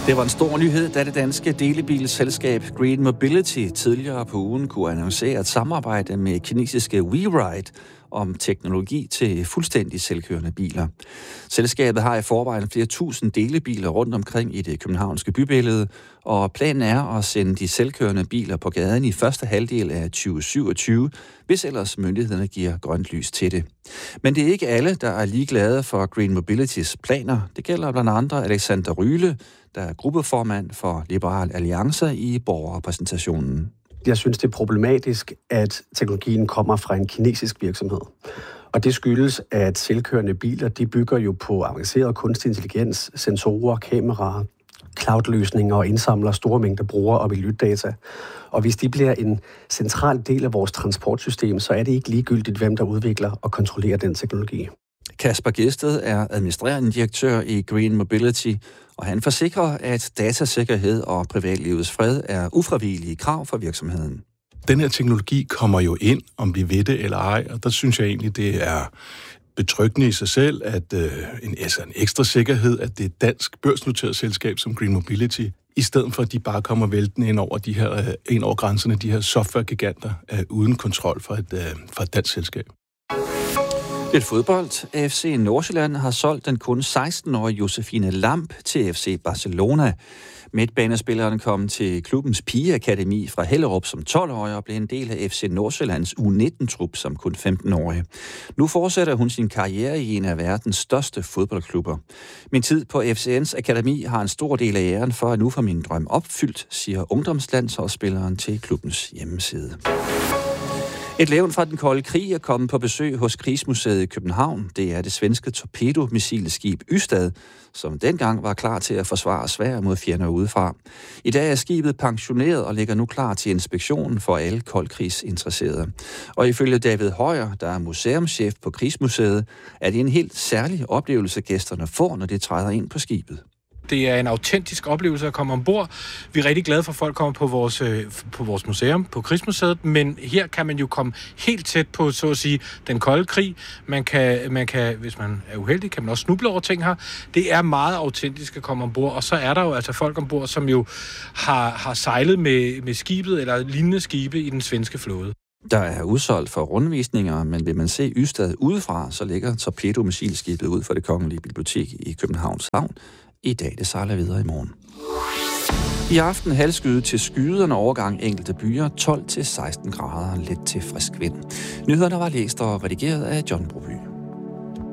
Det var en stor nyhed, da det danske delebilselskab Green Mobility tidligere på ugen kunne annoncere et samarbejde med kinesiske WeRide om teknologi til fuldstændig selvkørende biler. Selskabet har i forvejen flere tusind delebiler rundt omkring i det københavnske bybillede, og planen er at sende de selvkørende biler på gaden i første halvdel af 2027, hvis ellers myndighederne giver grønt lys til det. Men det er ikke alle, der er lige glade for Green Mobilitys planer. Det gælder blandt andre Alexander Ryle, der er gruppeformand for Liberal Alliance i borgerrepræsentationen. Jeg synes, det er problematisk, at teknologien kommer fra en kinesisk virksomhed. Og det skyldes, at selvkørende biler, de bygger jo på avanceret kunstig intelligens, sensorer, kameraer, cloud-løsninger og indsamler store mængder bruger- og miljødata. Og hvis de bliver en central del af vores transportsystem, så er det ikke ligegyldigt, hvem der udvikler og kontrollerer den teknologi. Kasper Gested er administrerende direktør i Green Mobility, og han forsikrer, at datasikkerhed og privatlivets fred er ufravigelige krav for virksomheden. Den her teknologi kommer jo ind, om vi ved det eller ej, og der synes jeg egentlig, det er betryggende i sig selv, at en ekstra sikkerhed, at det er et dansk børsnoteret selskab som Green Mobility, i stedet for at de bare kommer væltende ind over grænserne, de her softwaregiganter, uden kontrol fra et dansk selskab. Et fodbold. FC Nordsjælland har solgt den kun 16-årige Josefine Lamp til FC Barcelona. Midtbanespilleren kom til klubbens pigeakademi fra Hellerup som 12-årig og blev en del af FC Nordsjællands U19-trup som kun 15-årig. Nu fortsætter hun sin karriere i en af verdens største fodboldklubber. Min tid på FCN's akademi har en stor del af æren for at nu få min drøm opfyldt, siger ungdomslandsholdsspilleren til klubbens hjemmeside. Et levn fra den kolde krig er kommet på besøg hos Krigsmuseet i København. Det er det svenske torpedomissilskib Ystad, som dengang var klar til at forsvare Sverige mod fjender udefra. I dag er skibet pensioneret og ligger nu klar til inspektion for alle koldkrigsinteresserede. Og ifølge David Højer, der er museumschef på Krigsmuseet, er det en helt særlig oplevelse, gæsterne får, når de træder ind på skibet. Det er en autentisk oplevelse at komme ombord. Vi er rigtig glade for, at folk kommer på vores museum, på Krigsmuseet, men her kan man jo komme helt tæt på, så at sige, den kolde krig. Man kan, hvis man er uheldig, kan man også snuble over ting her. Det er meget autentisk at komme ombord, og så er der jo altså folk ombord, som jo har sejlet med skibet eller lignende skibe i den svenske flåde. Der er udsolgt for rundvisninger, men vil man se Ystad udefra, så ligger torpedomissilskibet ud for Det Kongelige Bibliotek i Københavns Havn. I dag det sejler videre i morgen. I aften halvskyde til skyderne overgang enkelte byer, 12-16 grader, let til frisk vind. Nyhederne var læst og redigeret af John Broby.